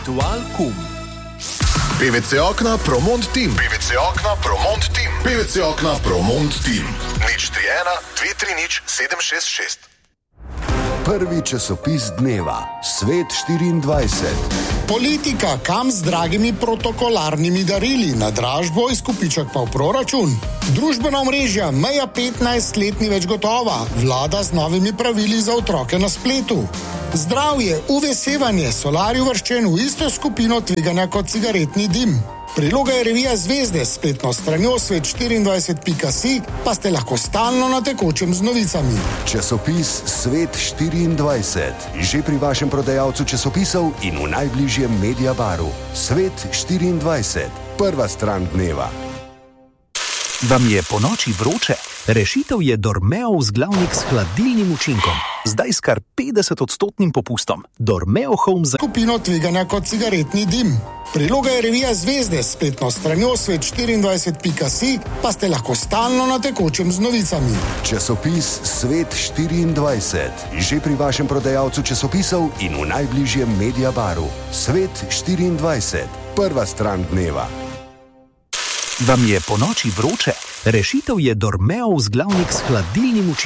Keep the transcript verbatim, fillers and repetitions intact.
Dual Kum. P V C Okna Promont Team. P V C Okna Promont Team. P V C Okna Promont Team. nič tri ena dve tri nič sedem šest šest. Prvi časopis dneva, Svet štiriindvajset. Politika, kam z dragimi protokolarnimi darili, na dražbo, izkupiček pa v proračun. Družbena omrežja, meja petnajst let ni več gotova, vlada z novimi pravili za otroke na spletu. Zdravje, U V sevanje, solar je uvrščen v isto skupino tveganja kot cigaretni dim. Priloga je revija Zvezde s spletno stranjo svet štiriindvajset pika si, pa ste lahko stalno na tekočem z novicami. Časopis Svet štiriindvajset, že pri vašem prodajalcu časopisov in v najbližjem Mediabaru. Svet štiriindvajset, prva stran dneva. Vam je po noči vroče? Rešitev je Dormeo vzglavnik s hladilnim učinkom. Zdaj s kar petdesetodstotnim popustom. Dormeo Home za skupino tveganja kot cigaretni dim. Priloga je revija Zvezde s spletno stranjo svet štiriindvajset pika si, pa ste lahko stalno na tekočem z novicami. Časopis Svet štiriindvajset, že pri vašem prodajalcu časopisov in v najbližjem Mediabaru. Svet štiriindvajset, prva stran dneva. Vam je po noči vroče? Rešitev je Dormeo vzglavnik s hladilnim učinkom.